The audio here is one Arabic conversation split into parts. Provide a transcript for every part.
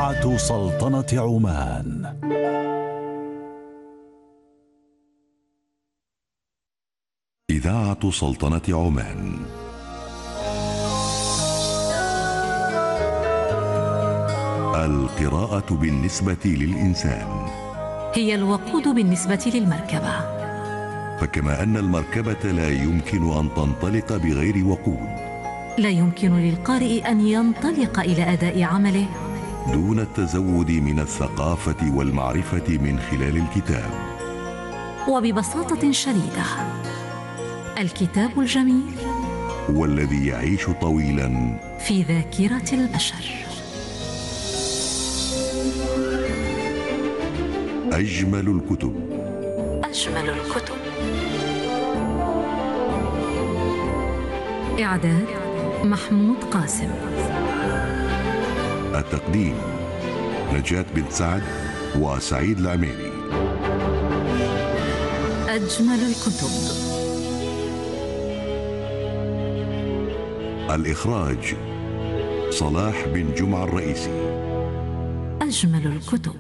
إذاعة سلطنة عمان. إذاعة سلطنة عمان. القراءة بالنسبة للإنسان هي الوقود بالنسبة للمركبة، فكما أن المركبة لا يمكن أن تنطلق بغير وقود، لا يمكن للقارئ أن ينطلق إلى أداء عمله دون التزود من الثقافة والمعرفة من خلال الكتاب. وببساطة شديدة، الكتاب الجميل هو الذي يعيش طويلا في ذاكرة البشر. أجمل الكتب. أجمل الكتب. إعداد محمود قاسم. التقديم نجاة بن سعد وسعيد العميري. أجمل الكتب. الإخراج صلاح بن جمعة الرئيسي. أجمل الكتب.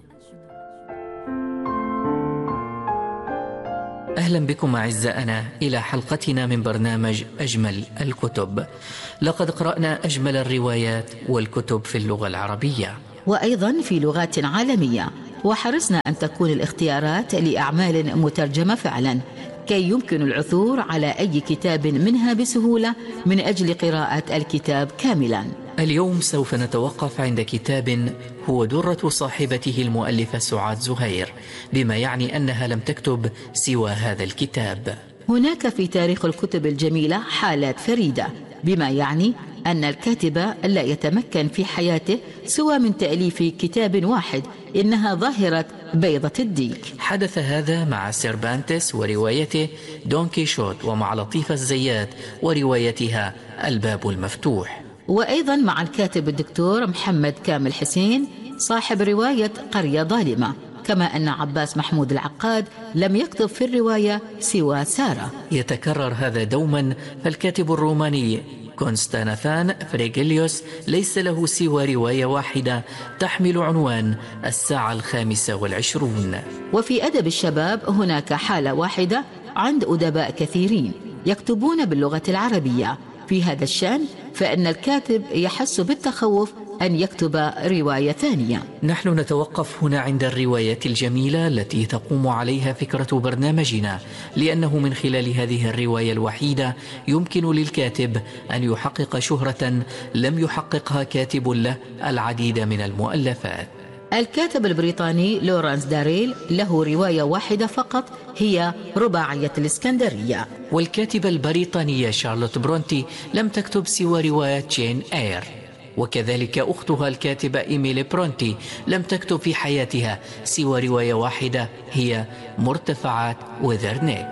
أهلا بكم أعزائنا إلى حلقتنا من برنامج أجمل الكتب. لقد قرأنا أجمل الروايات والكتب في اللغة العربية وأيضا في لغات عالمية، وحرصنا أن تكون الاختيارات لأعمال مترجمة فعلا كي يمكن العثور على أي كتاب منها بسهولة من أجل قراءة الكتاب كاملا. اليوم سوف نتوقف عند كتاب هو درة صاحبته المؤلفة سعاد زهير، بما يعني أنها لم تكتب سوى هذا الكتاب. هناك في تاريخ الكتب الجميلة حالات فريدة، بما يعني أن الكاتب لا يتمكن في حياته سوى من تأليف كتاب واحد، إنها ظاهرة بيضة الديك. حدث هذا مع سيربانتس وروايته دون كيشوت، ومع لطيفة الزيات وروايتها الباب المفتوح، وأيضا مع الكاتب الدكتور محمد كامل حسين صاحب رواية قرية ظالمة، كما أن عباس محمود العقاد لم يكتب في الرواية سوى سارة. يتكرر هذا دوما، فالكاتب الروماني كونستانثان فريغيليوس ليس له سوى رواية واحدة تحمل عنوان الساعة 25. وفي أدب الشباب هناك حالة واحدة عند أدباء كثيرين يكتبون باللغة العربية. في هذا الشأن فإن الكاتب يحس بالتخوف أن يكتب رواية ثانية. نحن نتوقف هنا عند الروايات الجميلة التي تقوم عليها فكرة برنامجنا، لأنه من خلال هذه الرواية الوحيدة يمكن للكاتب أن يحقق شهرة لم يحققها كاتب له العديد من المؤلفات. الكاتب البريطاني لورانس داريل له رواية واحدة فقط، هي رباعية الإسكندرية. والكاتبة البريطانية شارلوت برونتي لم تكتب سوى رواية جين إير، وكذلك أختها الكاتبة إيميلي برونتي لم تكتب في حياتها سوى رواية واحدة، هي مرتفعات وذرنيك.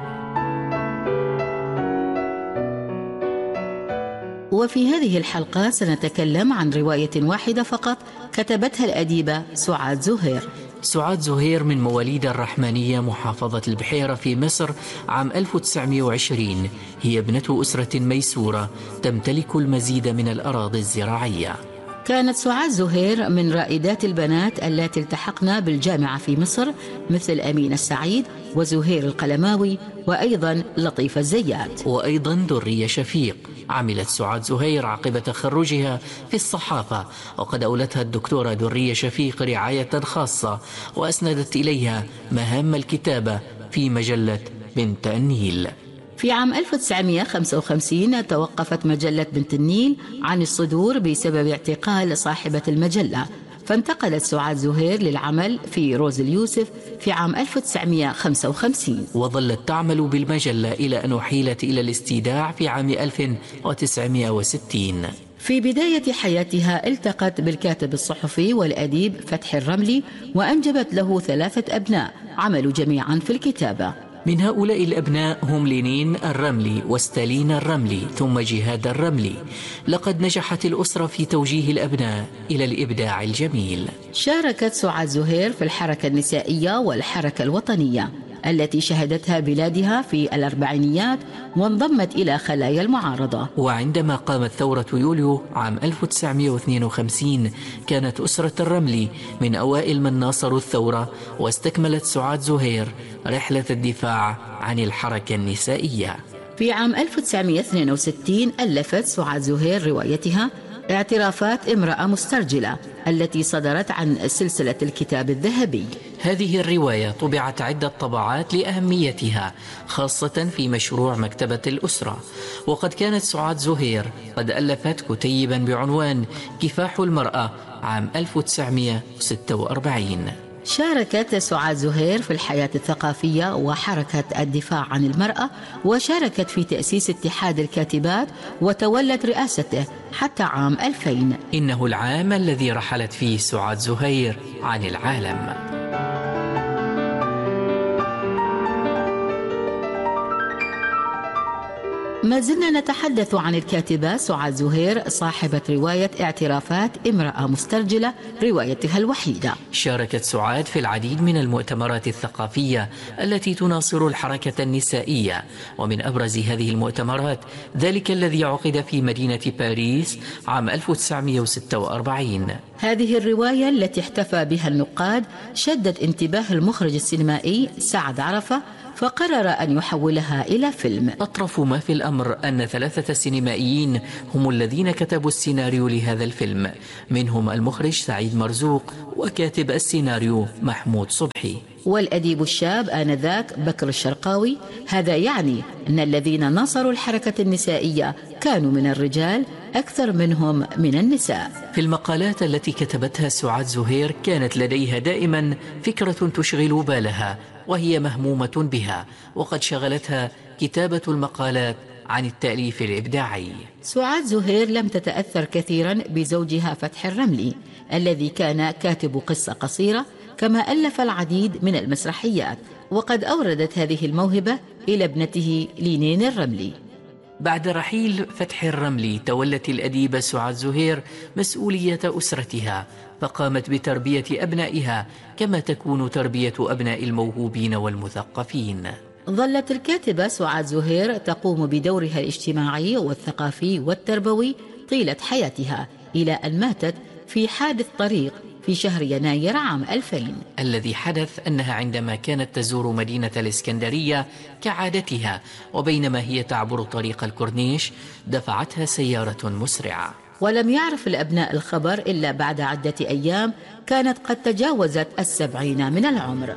وفي هذه الحلقة سنتكلم عن رواية واحدة فقط كتبتها الأديبة سعاد زهير. سعاد زهير من مواليد الرحمانية محافظة البحيرة في مصر عام 1920. هي ابنة أسرة ميسورة تمتلك المزيد من الأراضي الزراعية. كانت سعاد زهير من رائدات البنات التي التحقن بالجامعة في مصر، مثل أمين السعيد وزهير القلماوي وأيضا لطيفة الزيات وأيضا درية شفيق. عملت سعاد زهير عقب تخرجها في الصحافة، وقد أولتها الدكتورة درية شفيق رعاية خاصة، وأسندت إليها مهام الكتابة في مجلة بنت النيل. في عام 1955 توقفت مجلة بنت النيل عن الصدور بسبب اعتقال صاحبة المجلة، فانتقلت سعاد زهير للعمل في روز اليوسف في عام 1955، وظلت تعمل بالمجلة إلى أن أحيلت إلى الاستيداع في عام 1960. في بداية حياتها التقت بالكاتب الصحفي والأديب فتحي الرملي، وأنجبت له 3 أبناء عملوا جميعا في الكتابة. من هؤلاء الأبناء هم لينين الرملي وستالين الرملي ثم جهاد الرملي. لقد نجحت الأسرة في توجيه الأبناء إلى الإبداع الجميل. شاركت سعاد زهير في الحركة النسائية والحركة الوطنية، التي شهدتها بلادها في الأربعينيات وانضمت إلى خلايا المعارضة. وعندما قامت ثورة يوليو عام 1952 كانت أسرة الرملي من أوائل من ناصروا الثورة، واستكملت سعاد زهير رحلة الدفاع عن الحركة النسائية. في عام 1962 ألفت سعاد زهير روايتها اعترافات امرأة مسترجلة التي صدرت عن سلسلة الكتاب الذهبي. هذه الرواية طبعت عدة طبعات لأهميتها، خاصة في مشروع مكتبة الأسرة. وقد كانت سعاد زهير قد ألفت كتيبا بعنوان كفاح المرأة عام 1946. شاركت سعاد زهير في الحياة الثقافية وحركة الدفاع عن المرأة، وشاركت في تأسيس اتحاد الكاتبات وتولت رئاسته حتى عام 2000. إنه العام الذي رحلت فيه سعاد زهير عن العالم. ما زلنا نتحدث عن الكاتبة سعاد زهير صاحبة رواية اعترافات امرأة مسترجلة، روايتها الوحيدة. شاركت سعاد في العديد من المؤتمرات الثقافية التي تناصر الحركة النسائية، ومن أبرز هذه المؤتمرات ذلك الذي عقد في مدينة باريس عام 1946. هذه الرواية التي احتفى بها النقاد شدت انتباه المخرج السينمائي سعد عرفة، فقرر أن يحولها إلى فيلم. أطرف ما في الأمر أن 3 سينمائيين هم الذين كتبوا السيناريو لهذا الفيلم، منهم المخرج سعيد مرزوق وكاتب السيناريو محمود صبحي والأديب الشاب آنذاك بكر الشرقاوي. هذا يعني أن الذين نصروا الحركة النسائية كانوا من الرجال أكثر منهم من النساء. في المقالات التي كتبتها سعاد زهير كانت لديها دائما فكرة تشغل بالها وهي مهمومة بها، وقد شغلتها كتابة المقالات عن التأليف الإبداعي. سعاد زهير لم تتأثر كثيرا بزوجها فتح الرملي الذي كان كاتب قصة قصيرة، كما ألف العديد من المسرحيات، وقد أوردت هذه الموهبة إلى ابنته لينين الرملي. بعد رحيل فتح الرملي تولت الأديبة سعاد زهير مسؤولية أسرتها، فقامت بتربية أبنائها كما تكون تربية أبناء الموهوبين والمثقفين. ظلت الكاتبة سعاد زهير تقوم بدورها الاجتماعي والثقافي والتربوي طيلة حياتها، إلى أن ماتت في حادث طريق في شهر يناير عام 2000. الذي حدث أنها عندما كانت تزور مدينة الإسكندرية كعادتها، وبينما هي تعبر طريق الكورنيش دفعتها سيارة مسرعة. ولم يعرف الأبناء الخبر إلا بعد عدة أيام كانت قد تجاوزت 70 من العمر.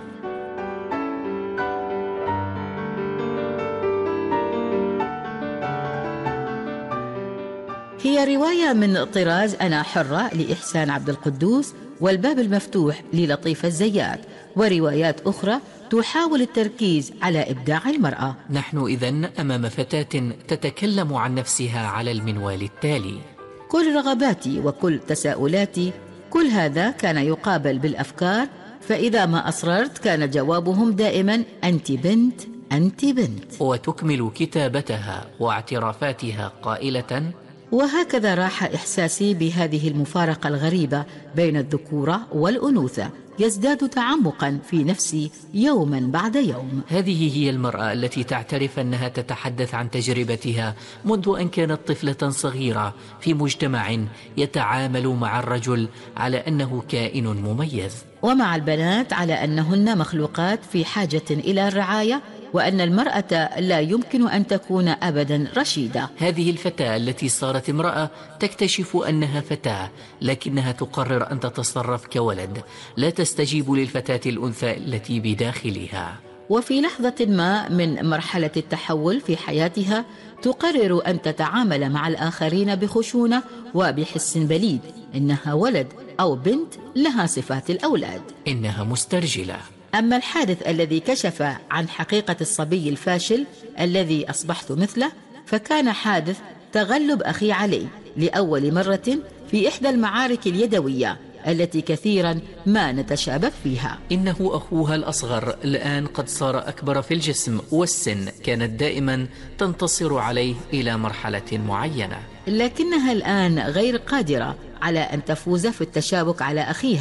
هي رواية من طراز أنا حرة لإحسان عبد القدوس، والباب المفتوح للطيفة الزيات، وروايات أخرى تحاول التركيز على إبداع المرأة. نحن إذن أمام فتاة تتكلم عن نفسها على المنوال التالي: كل رغباتي وكل تساؤلاتي، كل هذا كان يقابل بالأفكار، فإذا ما أصررت كان جوابهم دائما أنت بنت أنت بنت. وتكمل كتابتها واعترافاتها قائلة: وهكذا راح إحساسي بهذه المفارقة الغريبة بين الذكورة والأنوثة يزداد تعمقا في نفسي يوما بعد يوم. هذه هي المرأة التي تعترف أنها تتحدث عن تجربتها منذ أن كانت طفلة صغيرة في مجتمع يتعامل مع الرجل على أنه كائن مميز، ومع البنات على أنهن مخلوقات في حاجة إلى الرعاية، وأن المرأة لا يمكن أن تكون أبدا رشيدة. هذه الفتاة التي صارت امرأة تكتشف أنها فتاة، لكنها تقرر أن تتصرف كولد، لا تستجيب للفتاة الأنثى التي بداخلها. وفي لحظة ما من مرحلة التحول في حياتها تقرر أن تتعامل مع الآخرين بخشونة وبحس بليد، إنها ولد أو بنت لها صفات الأولاد، إنها مسترجلة. أما الحادث الذي كشف عن حقيقة الصبي الفاشل الذي أصبحت مثله، فكان حادث تغلب أخي علي لأول مرة في إحدى المعارك اليدوية التي كثيرا ما نتشابك فيها. إنه أخوها الأصغر الآن قد صار أكبر في الجسم والسن، كانت دائما تنتصر عليه إلى مرحلة معينة، لكنها الآن غير قادرة على أن تفوز في التشابك على أخيها،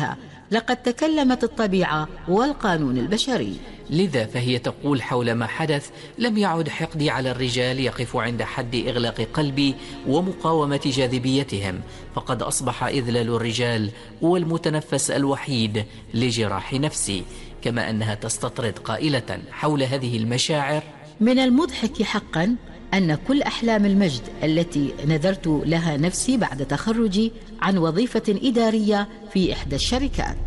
لقد تكلمت الطبيعة والقانون البشري. لذا فهي تقول حول ما حدث: لم يعد حقدي على الرجال يقف عند حد إغلاق قلبي ومقاومة جاذبيتهم، فقد أصبح إذلال الرجال هو المتنفس الوحيد لجراح نفسي. كما أنها تستطرد قائلة حول هذه المشاعر: من المضحك حقا أن كل أحلام المجد التي نذرت لها نفسي بعد تخرجي عن وظيفة إدارية في إحدى الشركات.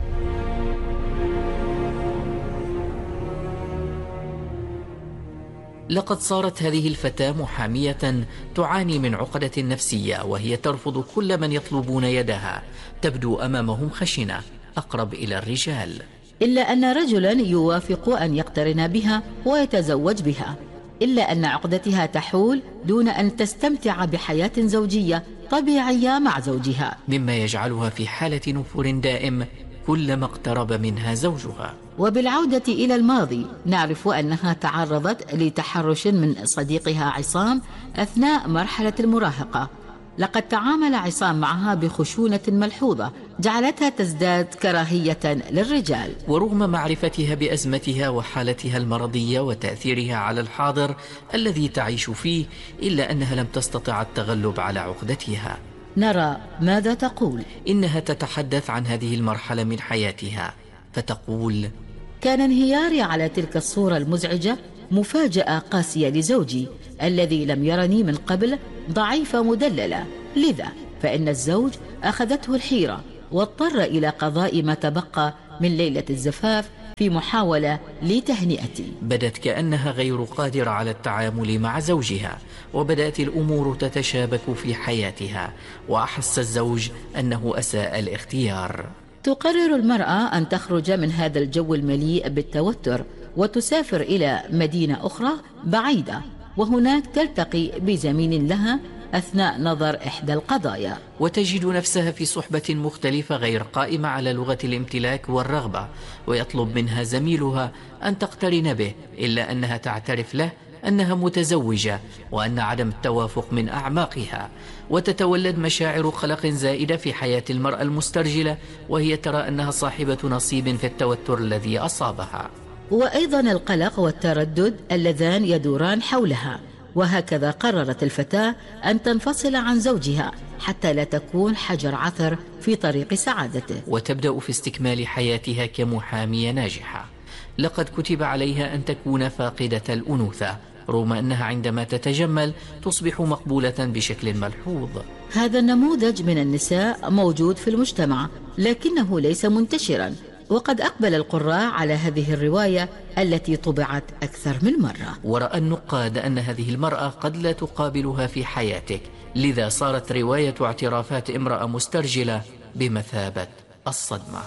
لقد صارت هذه الفتاة محامية تعاني من عقدة نفسية، وهي ترفض كل من يطلبون يدها، تبدو أمامهم خشنة أقرب إلى الرجال. إلا أن رجلا يوافق أن يقترن بها ويتزوج بها، إلا أن عقدتها تحول دون أن تستمتع بحياة زوجية طبيعية مع زوجها، مما يجعلها في حالة نفور دائم كلما اقترب منها زوجها. وبالعودة إلى الماضي نعرف أنها تعرضت لتحرش من صديقها عصام أثناء مرحلة المراهقة. لقد تعامل عصام معها بخشونة ملحوظة جعلتها تزداد كراهية للرجال. ورغم معرفتها بأزمتها وحالتها المرضية وتأثيرها على الحاضر الذي تعيش فيه، إلا أنها لم تستطع التغلب على عقدتها. نرى ماذا تقول. إنها تتحدث عن هذه المرحلة من حياتها، فتقول: كان انهياري على تلك الصورة المزعجة مفاجأة قاسية لزوجي الذي لم يرني من قبل ضعيفة مدللة، لذا فإن الزوج أخذته الحيرة واضطر إلى قضاء ما تبقى من ليلة الزفاف في محاولة لتهنئتي. بدت كأنها غير قادرة على التعامل مع زوجها، وبدأت الأمور تتشابك في حياتها، وأحس الزوج أنه أساء الاختيار. تقرر المرأة أن تخرج من هذا الجو المليء بالتوتر وتسافر إلى مدينة أخرى بعيدة، وهناك تلتقي بزميل لها أثناء نظر إحدى القضايا، وتجد نفسها في صحبة مختلفة غير قائمة على لغة الامتلاك والرغبة، ويطلب منها زميلها أن تقترن به، إلا أنها تعترف له أنها متزوجة وأن عدم التوافق من أعماقها، وتتولد مشاعر قلق زائدة في حياة المرأة المسترجلة، وهي ترى أنها صاحبة نصيب في التوتر الذي أصابها. وأيضا القلق والتردد اللذان يدوران حولها. وهكذا قررت الفتاة أن تنفصل عن زوجها حتى لا تكون حجر عثر في طريق سعادته، وتبدأ في استكمال حياتها كمحامية ناجحة. لقد كتب عليها أن تكون فاقدة الأنوثة، رغم أنها عندما تتجمل تصبح مقبولة بشكل ملحوظ. هذا النموذج من النساء موجود في المجتمع لكنه ليس منتشرا، وقد أقبل القراء على هذه الرواية التي طبعت أكثر من مرة. ورأى النقاد أن هذه المرأة قد لا تقابلها في حياتك، لذا صارت رواية اعترافات امرأة مسترجلة بمثابة الصدمة.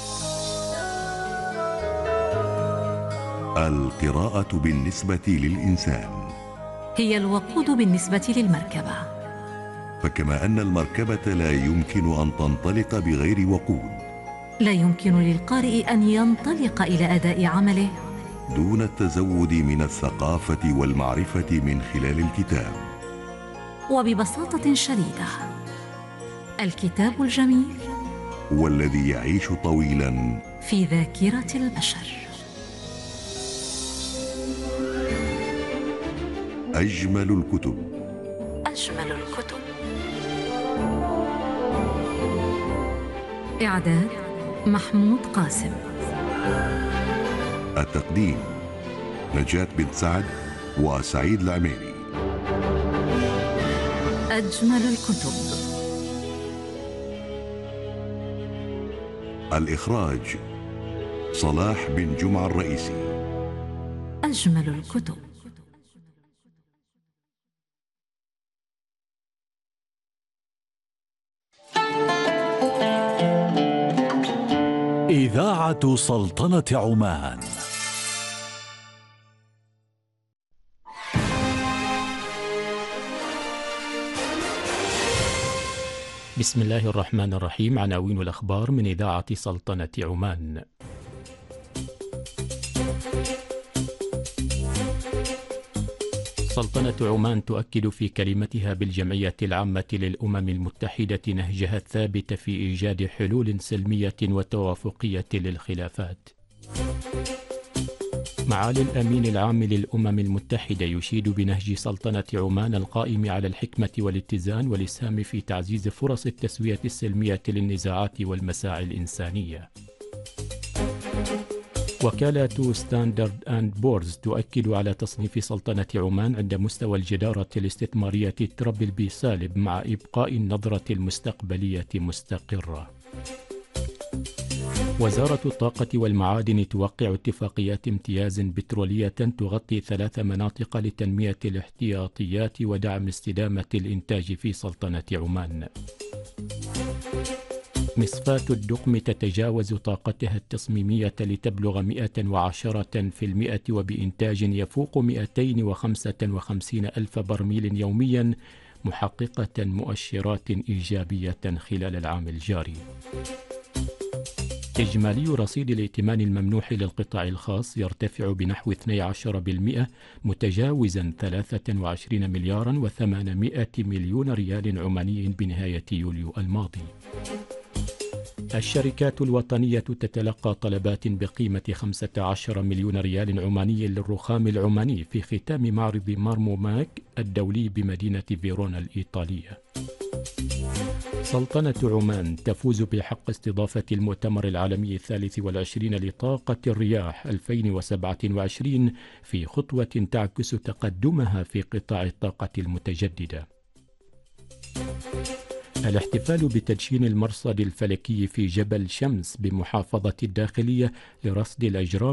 القراءة بالنسبة للإنسان هي الوقود بالنسبة للمركبة، فكما أن المركبة لا يمكن أن تنطلق بغير وقود، لا يمكن للقارئ أن ينطلق إلى أداء عمله دون التزود من الثقافة والمعرفة من خلال الكتاب. وببساطة شديدة، الكتاب الجميل والذي يعيش طويلا في ذاكرة البشر. أجمل الكتب. أجمل الكتب. إعداد محمود قاسم. التقديم نجاة بن سعد وسعيد العميري. أجمل الكتب. الإخراج صلاح بن جمعة الرئيسي. أجمل الكتب. إذاعة سلطنة عمان. بسم الله الرحمن الرحيم. عناوين الأخبار من إذاعة سلطنة عمان. سلطنة عمان تؤكد في كلمتها بالجمعية العامة للأمم المتحدة نهجها الثابت في إيجاد حلول سلمية وتوافقية للخلافات. معالي الأمين العام للأمم المتحدة يشيد بنهج سلطنة عمان القائم على الحكمة والاتزان والإسهام في تعزيز فرص التسوية السلمية للنزاعات والمساعي الإنسانية. وكالة ستاندرد أند بورز تؤكد على تصنيف سلطنة عمان عند مستوى الجدارة الاستثمارية تربل بي سالب مع إبقاء النظرة المستقبلية مستقرة. وزارة الطاقة والمعادن توقع اتفاقيات امتياز بترولية تغطي 3 مناطق لتنمية الاحتياطيات ودعم استدامة الإنتاج في سلطنة عمان. مصفاة الدقم تتجاوز طاقتها التصميمية لتبلغ 110% وبإنتاج يفوق 255 ألف برميل يوميا، محققة مؤشرات إيجابية خلال العام الجاري. إجمالي رصيد الائتمان الممنوح للقطاع الخاص يرتفع بنحو 12%، متجاوزا 23 مليارا و800 مليون ريال عماني بنهاية يوليو الماضي. الشركات الوطنية تتلقى طلبات بقيمة 15 مليون ريال عماني للرخام العماني في ختام معرض مارموماك الدولي بمدينة فيرونا الإيطالية. سلطنة عمان تفوز بحق استضافة المؤتمر العالمي 23 لطاقة الرياح 2027 في خطوة تعكس تقدمها في قطاع الطاقة المتجددة. الاحتفال بتدشين المرصد الفلكي في جبل شمس بمحافظة الداخلية لرصد الأجرام